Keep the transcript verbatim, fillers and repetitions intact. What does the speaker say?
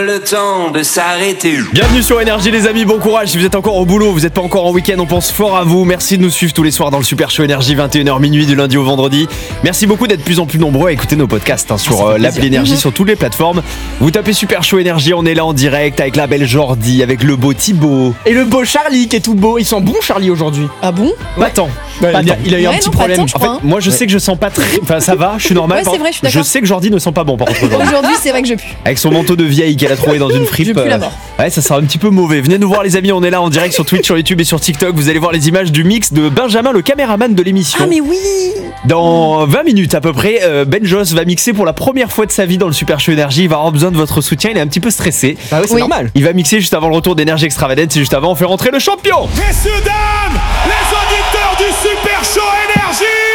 Le temps de s'arrêter. Bienvenue sur Énergie les amis, bon courage si vous êtes encore au boulot, vous n'êtes pas encore en week-end, on pense fort à vous. Merci de nous suivre tous les soirs dans le Super Show Énergie, vingt et une heures minuit du lundi au vendredi. Merci beaucoup d'être de plus en plus nombreux à écouter nos podcasts hein, sur euh, l'appli Énergie, sur toutes les plateformes. Vous tapez Super Show Énergie, on est là en direct avec la belle Jordi, avec le beau Thibaut. Et le beau Charlie qui est tout beau, il sent bon Charlie aujourd'hui. Ah bon? Pas tant. Ouais, Pas il, a, tant. il a eu Ouais, un petit non, pas problème. tant, je En fait, crois, hein. moi je sais que je sens pas très... Enfin ça va, je suis normal. Ouais, c'est vrai, je suis je d'accord. sais que Jordi ne sent pas bon par contre aujourd'hui. Aujourd'hui, c'est vrai que je pue. Avec son manteau de vieille qu'elle a trouvé dans une fripe. Je pue la mort. Ouais, ça sera un petit peu mauvais. Venez nous voir les amis, on est là en direct sur Twitch, sur YouTube et sur TikTok. Vous allez voir les images du mix de Benjamin, le caméraman de l'émission. Ah mais oui. Dans vingt minutes à peu près, euh, Ben Joss va mixer pour la première fois de sa vie dans le Super Show Énergie. Il va avoir besoin de votre soutien, il est un petit peu stressé. Bah oui, c'est Oui. normal. Il va mixer juste avant le retour d'Énergie Extravagante. C'est juste avant, on fait rentrer le champion. Messieurs, dames, les auditeurs du Super Show Énergie,